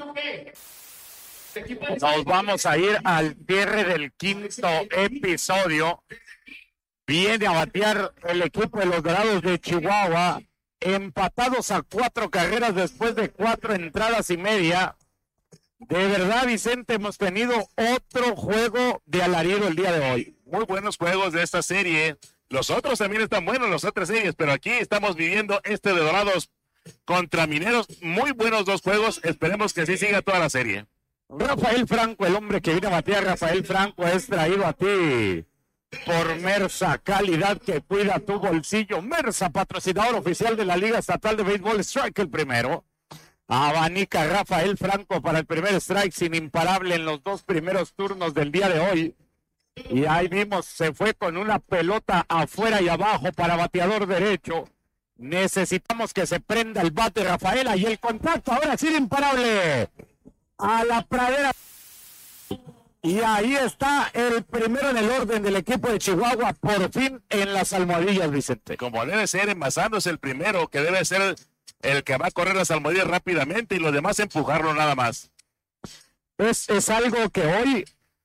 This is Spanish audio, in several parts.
Nos vamos a ir al cierre del quinto episodio. Viene a batear el equipo de los Dorados de Chihuahua, empatados a 4 carreras después de 4 entradas y media. De verdad, Vicente, hemos tenido otro juego de alarido el día de hoy. Muy buenos juegos de esta serie. Los otros también están buenos, las otras series, pero aquí estamos viviendo este de Dorados contra Mineros. Muy buenos 2 juegos. Esperemos que así siga toda la serie. Rafael Franco, el hombre que viene a batear. Rafael Franco es traído a ti por Mersa, calidad que cuida tu bolsillo. Mersa, patrocinador oficial de la Liga Estatal de Béisbol. Strike el primero. Abanica Rafael Franco para el primer strike, sin imparable en los 2 primeros turnos del día de hoy. Y ahí vimos, se fue con una pelota afuera y abajo para bateador derecho. Necesitamos que se prenda el bate Rafaela y el contacto ahora sin imparable a la pradera. Y ahí está el primero en el orden del equipo de Chihuahua, por fin en las almohadillas, Vicente. Como debe ser, envasándose el primero, que debe ser el que va a correr las almohadillas rápidamente y los demás empujarlo nada más. Es algo que hoy,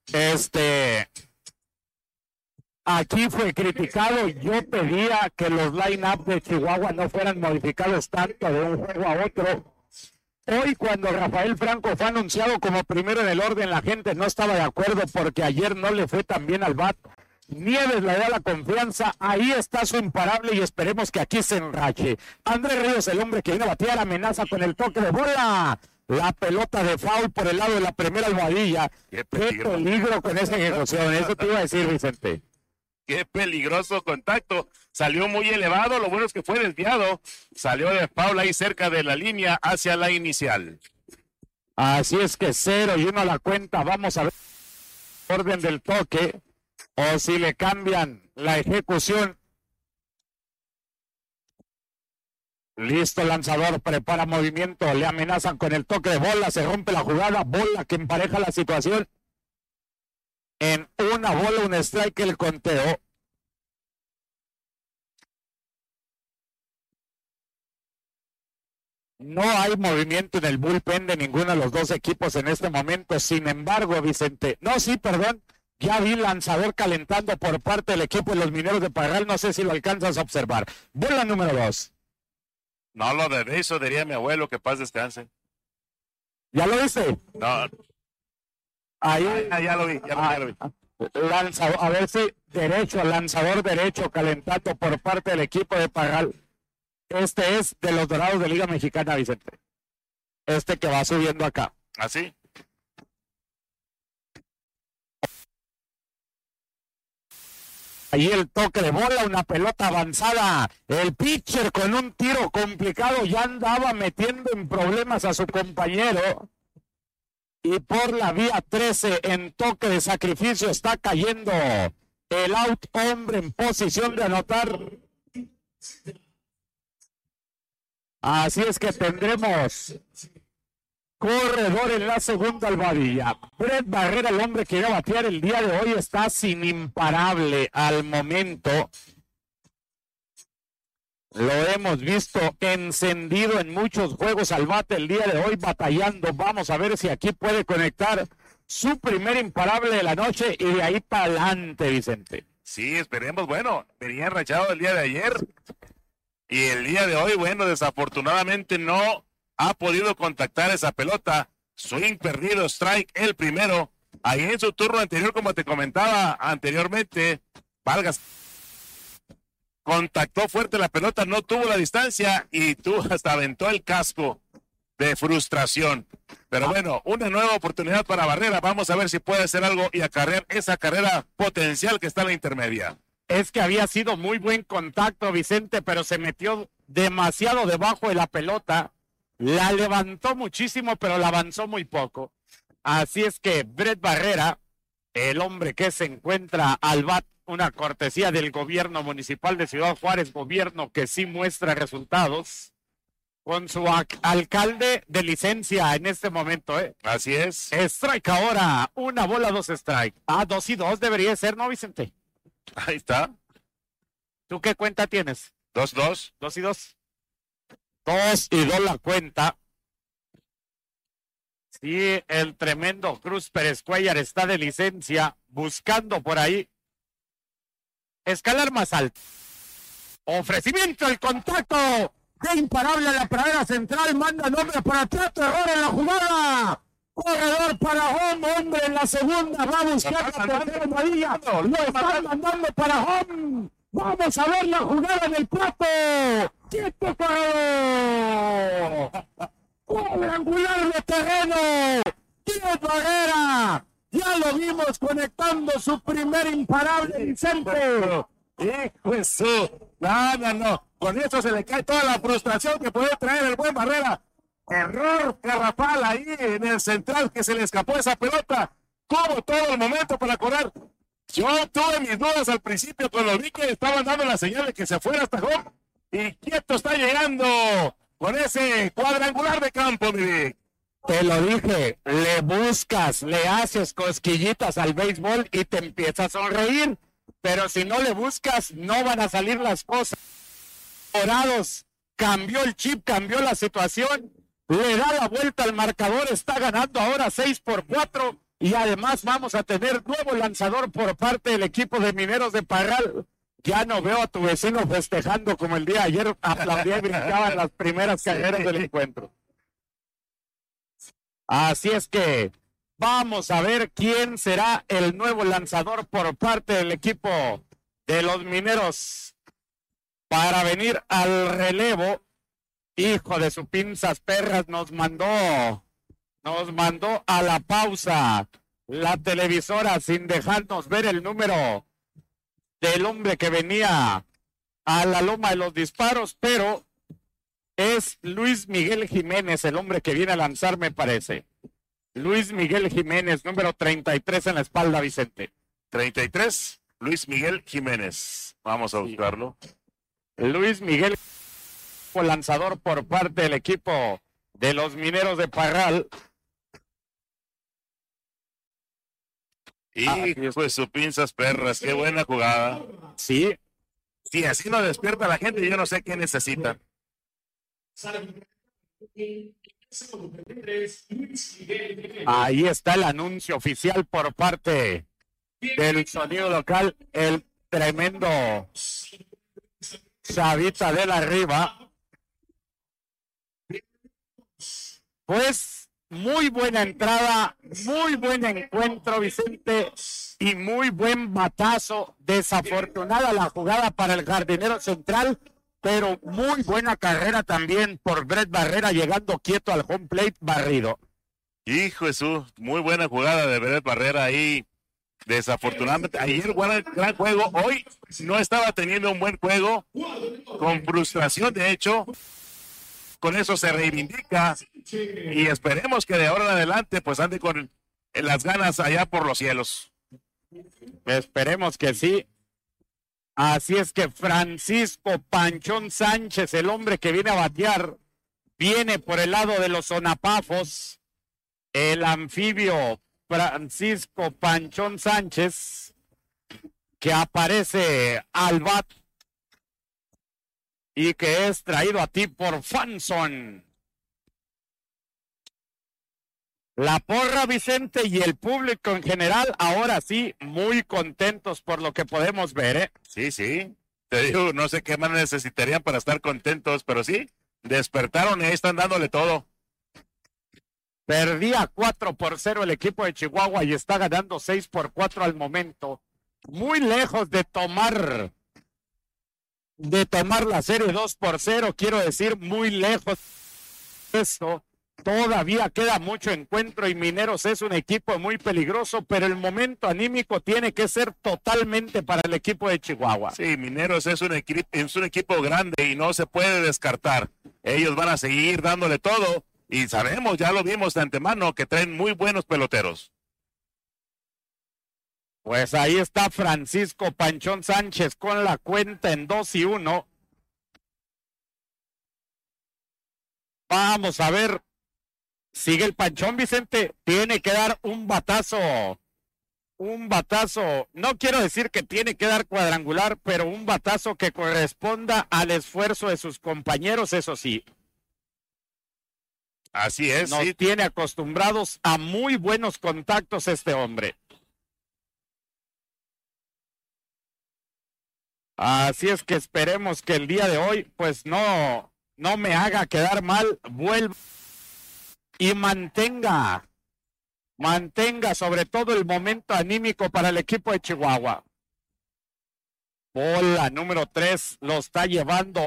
aquí fue criticado. Yo pedía que los line-up de Chihuahua no fueran modificados tanto de un juego a otro. Hoy, cuando Rafael Franco fue anunciado como primero en el orden, la gente no estaba de acuerdo porque ayer no le fue tan bien al bat. Nieves le da la confianza, ahí está su imparable y esperemos que aquí se enrache. Andrés Ríos, el hombre que viene a batear, amenaza con el toque de bola. La pelota de foul por el lado de la primera almohadilla. Qué peligro con esa ejecución, eso te iba a decir, Vicente. Qué peligroso contacto. Salió muy elevado, lo bueno es que fue desviado. Salió de foul ahí cerca de la línea hacia la inicial. Así es que 0-1 a la cuenta. Vamos a ver el orden del toque o si le cambian la ejecución. Listo, lanzador, prepara movimiento, le amenazan con el toque de bola, se rompe la jugada, bola que empareja la situación. En una bola, un strike el conteo. No hay movimiento en el bullpen de ninguno de los 2 equipos en este momento. Sin embargo, Vicente, ya vi lanzador calentando por parte del equipo de los Mineros de Parral. No sé si lo alcanzas a observar. Bola número 2. No lo de eso, diría mi abuelo, que paz descanse. ¿Ya lo viste? No. Ahí. Ya lo vi. Lanzador, a ver si lanzador derecho calentando por parte del equipo de Parral. Este es de los Dorados de Liga Mexicana, Vicente. Este que va subiendo acá. ¿Así? Ahí el toque de bola, una pelota avanzada. El pitcher con un tiro complicado ya andaba metiendo en problemas a su compañero. Y por la vía 13 en toque de sacrificio está cayendo el out, hombre en posición de anotar. Así es que tendremos corredor en la segunda almohadilla. Brett Barrera, el hombre que iba a batear el día de hoy, está sin imparable al momento. Lo hemos visto encendido en muchos juegos al bate el día de hoy, batallando. Vamos a ver si aquí puede conectar su primer imparable de la noche y de ahí para adelante, Vicente. Sí, esperemos. Bueno, venía enrachado el día de ayer y el día de hoy, bueno, desafortunadamente no ha podido contactar esa pelota. Swing perdido, strike el primero. Ahí en su turno anterior, como te comentaba anteriormente, Vargas contactó fuerte la pelota, no tuvo la distancia y tú hasta aventó el casco de frustración. Pero bueno, una nueva oportunidad para Barrera. Vamos a ver si puede hacer algo y acarrear esa carrera potencial que está en la intermedia. Es que había sido muy buen contacto, Vicente, pero se metió demasiado debajo de la pelota. La levantó muchísimo, pero la avanzó muy poco. Así es que Brett Barrera, el hombre que se encuentra al bat, una cortesía del gobierno municipal de Ciudad Juárez, gobierno que sí muestra resultados, con su alcalde de licencia en este momento, ¿eh? Así es. Strike ahora, una bola, 2 strike. 2-2 debería ser, ¿no, Vicente? Ahí está. ¿Tú qué cuenta tienes? 2-2. 2-2. 2-2 la cuenta. Sí, el tremendo Cruz Pérez Cuellar está de licencia, buscando por ahí escalar más alto. Ofrecimiento, el contacto de imparable a la pradera central, manda nombre para atrás, error en la jugada. Corredor para home, hombre en la segunda, va a buscar la tercera amarilla, lo están mandando para home. Vamos a ver la jugada en el plato. ¡Quieto, corredor! ¡Cuadrangular de terreno! ¡Tiro Barrera! Ya lo vimos conectando su primer imparable, Vicente. ¡Hijo eso! No. Con eso se le cae toda la frustración que puede traer el buen Barrera. Error garrafal ahí en el central que se le escapó esa pelota. Tuvo todo el momento para correr. Yo tuve mis dudas al principio cuando vi que estaban dando la señal de que se fuera hasta home. Y quieto está llegando con ese cuadrangular de campo, mi Vic. Te lo dije, le buscas, le haces cosquillitas al béisbol y te empieza a sonreír. Pero si no le buscas, no van a salir las cosas. Dorados, cambió el chip, cambió la situación. Le da la vuelta al marcador, está ganando ahora 6-4 y además vamos a tener nuevo lanzador por parte del equipo de Mineros de Parral. Ya no veo a tu vecino festejando como el día de ayer, aplaudía y brincaba en las primeras carreras del encuentro. Así es que vamos a ver quién será el nuevo lanzador por parte del equipo de los Mineros para venir al relevo. Hijo de su pinzas perras, nos mandó a la pausa la televisora sin dejarnos ver el número del hombre que venía a la loma de los disparos, pero es Luis Miguel Jiménez, el hombre que viene a lanzar, me parece. Luis Miguel Jiménez, número 33 en la espalda, Vicente. 33, Luis Miguel Jiménez. Vamos a buscarlo. Luis Miguel, lanzador por parte del equipo de los Mineros de Parral. Y pues sus pinzas perras, qué buena jugada. Sí. Si así no despierta la gente, yo no sé qué necesita. Ahí está el anuncio oficial por parte del sonido local, el tremendo Chavita de la Riva. Pues muy buena entrada, muy buen encuentro, Vicente, y muy buen batazo. Desafortunada la jugada para el jardinero central, pero muy buena carrera también por Brett Barrera, llegando quieto al home plate, barrido. Hijo Jesús, muy buena jugada de Brett Barrera ahí. Desafortunadamente, ayer gran juego, hoy no estaba teniendo un buen juego, con frustración de hecho. Con eso se reivindica y esperemos que de ahora en adelante pues ande con las ganas allá por los cielos. Esperemos que sí. Así es que Francisco Panchón Sánchez, el hombre que viene a batear, viene por el lado de los Sonapafos. El anfibio Francisco Panchón Sánchez, que aparece al bat y que es traído a ti por Fanson. La porra, Vicente, y el público en general, ahora sí, muy contentos por lo que podemos ver, ¿eh? Sí. Te digo, no sé qué más necesitarían para estar contentos, pero sí, despertaron y ahí están dándole todo. Perdía 4-0 el equipo de Chihuahua y está ganando 6-4 al momento. Muy lejos de tomar la serie 2-0, quiero decir, muy lejos de esto. Todavía queda mucho encuentro y Mineros es un equipo muy peligroso, pero el momento anímico tiene que ser totalmente para el equipo de Chihuahua. Sí, Mineros es un equipo grande y no se puede descartar. Ellos van a seguir dándole todo y sabemos, ya lo vimos de antemano, que traen muy buenos peloteros. Pues ahí está Francisco Panchón Sánchez con la cuenta en 2-1. Vamos a ver. Sigue el Panchón, Vicente. Tiene que dar un batazo. No quiero decir que tiene que dar cuadrangular, pero un batazo que corresponda al esfuerzo de sus compañeros, eso sí. Así es. Nos Sí. tiene acostumbrados a muy buenos contactos este hombre. Así es que esperemos que el día de hoy, pues no me haga quedar mal, vuelva y mantenga sobre todo el momento anímico para el equipo de Chihuahua. Bola número 3 lo está llevando